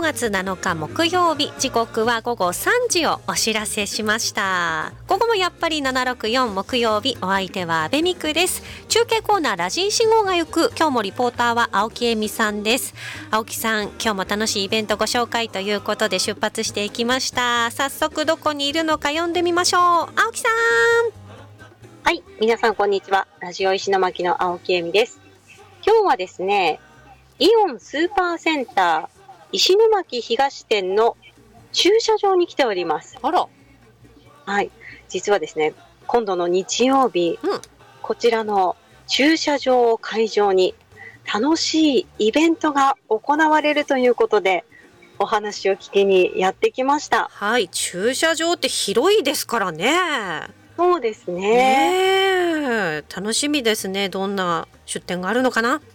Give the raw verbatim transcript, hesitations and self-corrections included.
がつなのか木曜日、時刻は午後さんじをお知らせしました。午後もやっぱりななろくよん木曜日、お相手は阿部美久です。中継コーナーラジン信号が行く、今日もリポーターは青木恵美さんです。青木さん、今日も楽しいイベントご紹介ということで出発していきました。早速どこにいるのか読んでみましょう。青木さん。 はい、皆さんこんにちは。ラジオ石巻の青木恵美です。今日はですね、イオンスーパーセンター石巻東店の駐車場に来ております。 あら。 はい、実はですね、今度の日曜日、 うん、 こちらの駐車場を会場に楽しいイベントが行われるということで、お話を聞きにやってきました。 はい、駐車場って広いですからね。 そうですね。 ねえ、楽しみですね。どんな出店があるのかな。